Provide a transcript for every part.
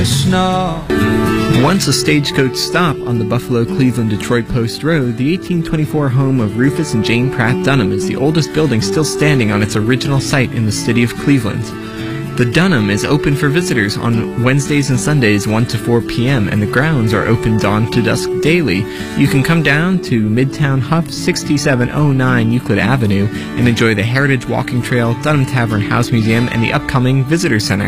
Snow. Once a stagecoach stop on the Buffalo, Cleveland, Detroit Post Road, the 1824 home of Rufus and Jane Pratt Dunham is the oldest building still standing on its original site in the city of Cleveland. The Dunham is open for visitors on Wednesdays and Sundays 1 to 4 p.m. and the grounds are open dawn to dusk daily. You can come down to Midtown Huff 6709 Euclid Avenue and enjoy the Heritage Walking Trail, Dunham Tavern House Museum, and the upcoming Visitor Center.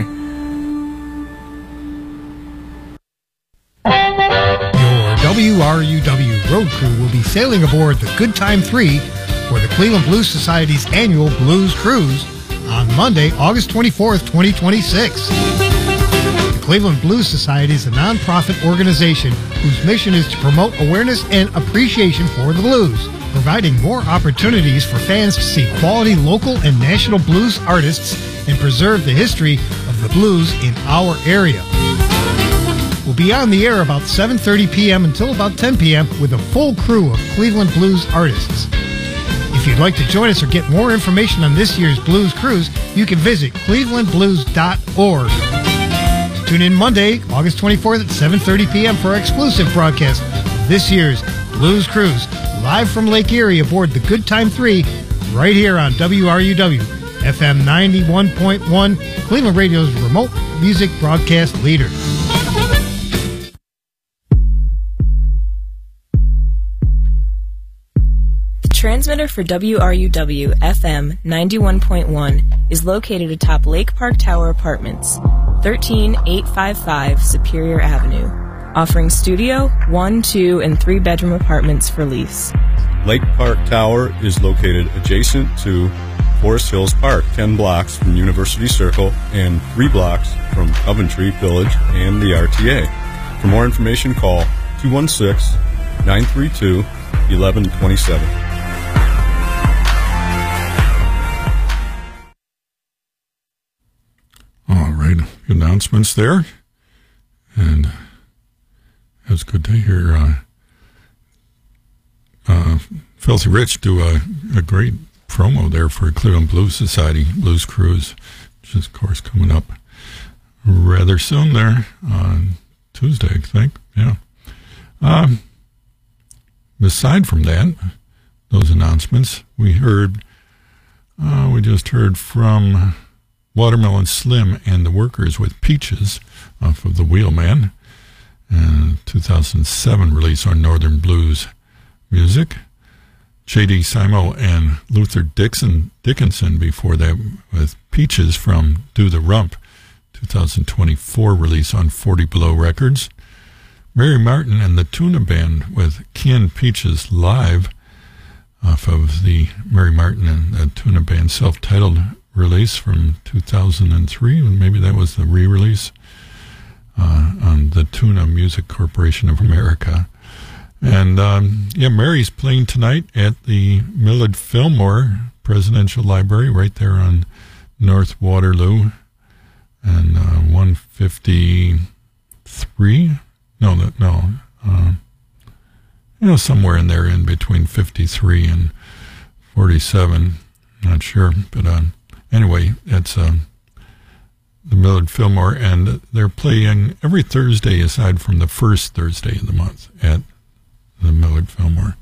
Your WRUW road crew will be sailing aboard the Good Time 3 for the Cleveland Blues Society's annual Blues Cruise on Monday, August 24th, 2026. The Cleveland Blues Society is a nonprofit organization whose mission is to promote awareness and appreciation for the blues, providing more opportunities for fans to see quality local and national blues artists and preserve the history of the blues in our area. We'll be on the air about 7:30 p.m. until about 10 p.m. with a full crew of Cleveland blues artists. If you'd like to join us or get more information on this year's Blues Cruise, you can visit clevelandblues.org. Tune in Monday, August 24th at 7:30 p.m. for our exclusive broadcast of this year's Blues Cruise, live from Lake Erie aboard the Good Time 3, right here on WRUW, FM 91.1, Cleveland Radio's remote music broadcast leader. Transmitter for WRUW FM 91.1 is located atop Lake Park Tower Apartments, 13855 Superior Avenue, offering studio, 1, 2, and 3 bedroom apartments for lease. Lake Park Tower is located adjacent to Forest Hills Park, 10 blocks from University Circle and 3 blocks from Coventry Village and the RTA. For more information, call 216-932-1127. All right, a few announcements there, and it was good to hear Filthy Rich do a great promo there for Cleveland Blues Society Blues Cruise, which is, of course, coming up rather soon there on Tuesday, I think. Yeah. Aside from that, those announcements, we just heard from Watermelon Slim and the Workers with Peaches off of The Wheelman, and 2007 release on Northern Blues Music. J.D. Simo and Luther Dickinson before that with Peaches from Do the Rump, 2024 release on 40 Below Records. Mary Martin and the Tuna Band with Ken Peaches Live off of the Mary Martin and the Tuna Band self-titled release from 2003, and maybe that was the re-release on the Tuna Music Corporation of America. And Mary's playing tonight at the Millard Fillmore Presidential Library right there on North Waterloo and 153. Somewhere in there in between 53 and 47. Not sure, but anyway, it's the Millard Fillmore, and they're playing every Thursday aside from the first Thursday of the month at the Millard Fillmore.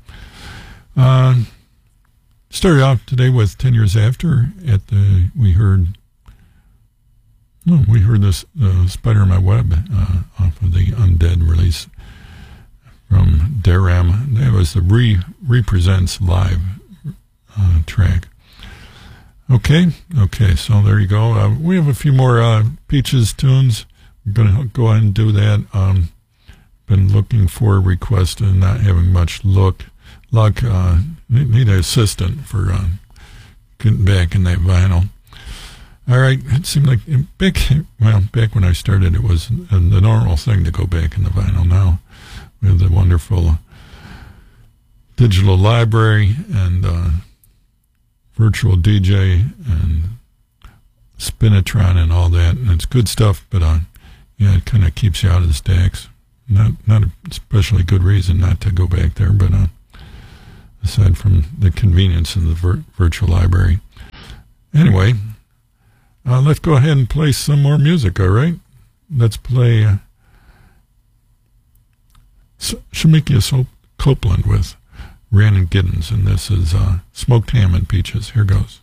Started off today with 10 Years After we heard this Spider in My Web off of the Undead release from Daram. That was the Represents Live track. Okay, so there you go. We have a few more Peaches tunes. We're going to go ahead and do that. Been looking for a request and not having much luck. Need an assistant for getting back in that vinyl. All right, it seemed like back when I started, it was the normal thing to go back in the vinyl. Now we have the wonderful digital library and virtual DJ and Spinitron and all that, and it's good stuff, but it kind of keeps you out of the stacks. Not a especially good reason not to go back there, but aside from the convenience of the virtual library. Anyway, let's go ahead and play some more music, all right? let's play Shemekia Copeland with Rhiannon Giddens, and this is Smoked Ham and Peaches. Here goes.